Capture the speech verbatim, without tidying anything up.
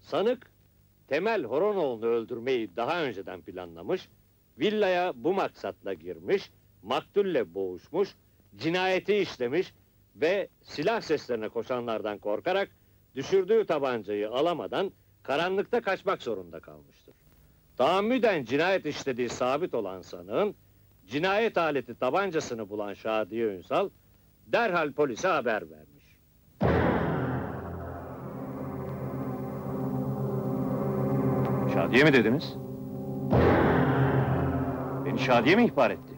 Sanık, Temel Horonoğlu'nu öldürmeyi daha önceden planlamış, villaya bu maksatla girmiş, maktulle boğuşmuş, cinayeti işlemiş ve silah seslerine koşanlardan korkarak düşürdüğü tabancayı alamadan karanlıkta kaçmak zorunda kalmıştır. Tahammüden cinayet işlediği sabit olan sanığın, cinayet aleti tabancasını bulan Şadiye Ünsal, derhal polise haber vermiş. Şadiye mi dediniz? Beni Şadiye mi ihbar etti?